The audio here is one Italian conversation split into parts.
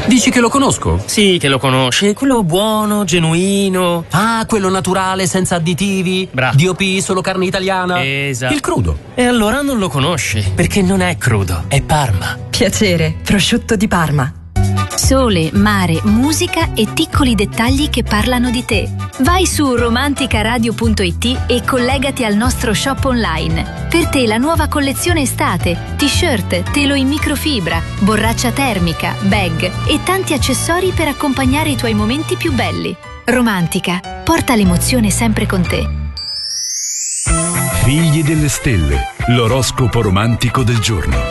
Dici che lo conosco? Sì, che lo conosci. Quello buono, genuino. Ah, quello naturale, senza additivi. Bravo. DOP, solo carne italiana. Esatto. Il crudo. E allora non lo conosci, perché non è crudo, è Parma. Piacere, prosciutto di Parma. Sole, mare, musica e piccoli dettagli che parlano di te. Vai su romanticaradio.it e collegati al nostro shop online. Per te la nuova collezione estate, t-shirt, telo in microfibra, borraccia termica, bag e tanti accessori per accompagnare i tuoi momenti più belli. Romantica, porta l'emozione sempre con te. Figli delle stelle, l'oroscopo romantico del giorno.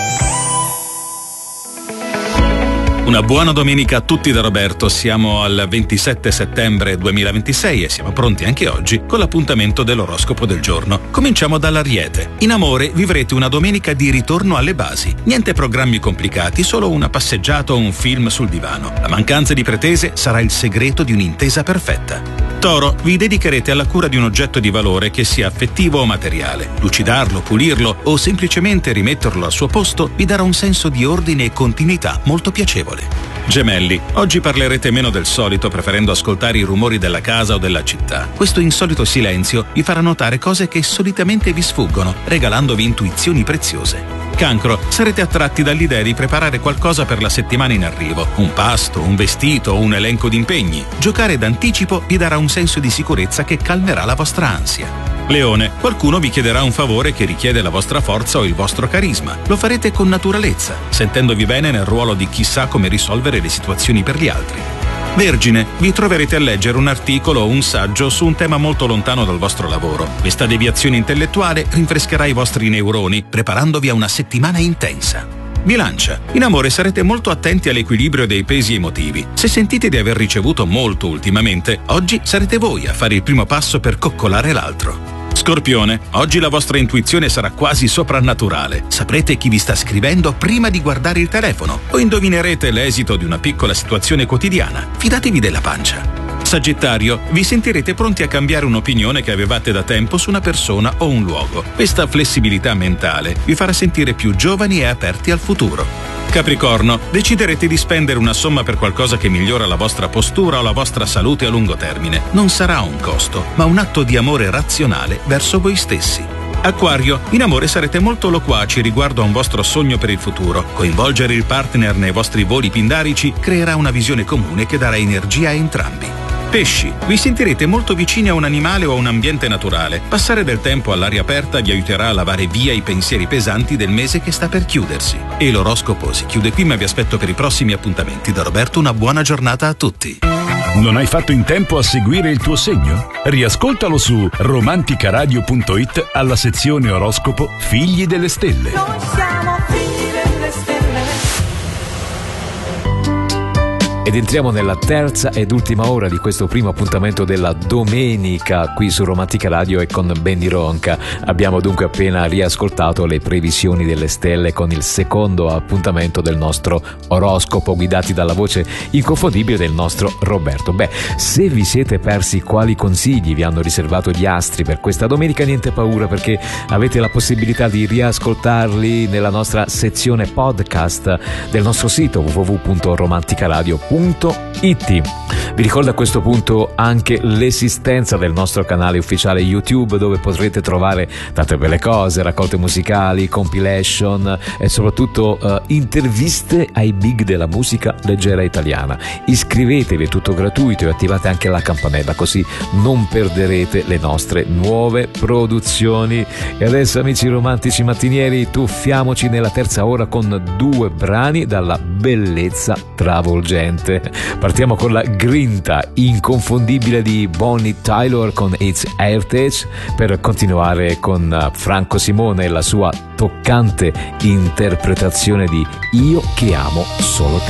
Una buona domenica a tutti da Roberto, siamo al 27 settembre 2026 e siamo pronti anche oggi con l'appuntamento dell'oroscopo del giorno. Cominciamo dall'Ariete. In amore vivrete una domenica di ritorno alle basi. Niente programmi complicati, solo una passeggiata o un film sul divano. La mancanza di pretese sarà il segreto di un'intesa perfetta. Toro, vi dedicherete alla cura di un oggetto di valore che sia affettivo o materiale. Lucidarlo, pulirlo o semplicemente rimetterlo al suo posto vi darà un senso di ordine e continuità molto piacevole. Gemelli, oggi parlerete meno del solito preferendo ascoltare i rumori della casa o della città. Questo insolito silenzio vi farà notare cose che solitamente vi sfuggono, regalandovi intuizioni preziose. Cancro, sarete attratti dall'idea di preparare qualcosa per la settimana in arrivo. Un pasto, un vestito o un elenco di impegni. Giocare d'anticipo vi darà un senso di sicurezza che calmerà la vostra ansia. Leone, qualcuno vi chiederà un favore che richiede la vostra forza o il vostro carisma. Lo farete con naturalezza, sentendovi bene nel ruolo di chi sa come risolvere le situazioni per gli altri. Vergine, vi troverete a leggere un articolo o un saggio su un tema molto lontano dal vostro lavoro. Questa deviazione intellettuale rinfrescherà i vostri neuroni, preparandovi a una settimana intensa. Bilancia, in amore sarete molto attenti all'equilibrio dei pesi emotivi. Se sentite di aver ricevuto molto ultimamente, oggi sarete voi a fare il primo passo per coccolare l'altro. Scorpione, oggi la vostra intuizione sarà quasi soprannaturale. Saprete chi vi sta scrivendo prima di guardare il telefono o indovinerete l'esito di una piccola situazione quotidiana. Fidatevi della pancia. Sagittario, vi sentirete pronti a cambiare un'opinione che avevate da tempo su una persona o un luogo. Questa flessibilità mentale vi farà sentire più giovani e aperti al futuro. Capricorno, deciderete di spendere una somma per qualcosa che migliora la vostra postura o la vostra salute a lungo termine. Non sarà un costo, ma un atto di amore razionale verso voi stessi. Acquario, in amore sarete molto loquaci riguardo a un vostro sogno per il futuro. Coinvolgere il partner nei vostri voli pindarici creerà una visione comune che darà energia a entrambi. Pesci, vi sentirete molto vicini a un animale o a un ambiente naturale. Passare del tempo all'aria aperta vi aiuterà a lavare via i pensieri pesanti del mese che sta per chiudersi. E l'oroscopo si chiude qui, ma vi aspetto per i prossimi appuntamenti. Da Roberto una buona giornata a tutti. Non hai fatto in tempo a seguire il tuo segno? Riascoltalo su romanticaradio.it alla sezione oroscopo Figli delle Stelle. Noi siamo figli delle stelle. Ed entriamo nella terza ed ultima ora di questo primo appuntamento della domenica qui su Romantica Radio e con Benny Ronca. Abbiamo dunque appena riascoltato le previsioni delle stelle con il secondo appuntamento del nostro oroscopo, guidati dalla voce inconfondibile del nostro Roberto. Beh, se vi siete persi quali consigli vi hanno riservato gli astri per questa domenica, niente paura, perché avete la possibilità di riascoltarli nella nostra sezione podcast del nostro sito www.romanticaradio.it. Vi ricordo a questo punto anche l'esistenza del nostro canale ufficiale YouTube, dove potrete trovare tante belle cose, raccolte musicali, compilation e soprattutto interviste ai big della musica leggera italiana. Iscrivetevi, è tutto gratuito, e attivate anche la campanella, così non perderete le nostre nuove produzioni. E adesso, amici romantici mattinieri, tuffiamoci nella terza ora con due brani dalla bellezza travolgente. Partiamo con la grinta inconfondibile di Bonnie Tyler con It's Heritage, per continuare con Franco Simone e la sua toccante interpretazione di Io che amo solo te.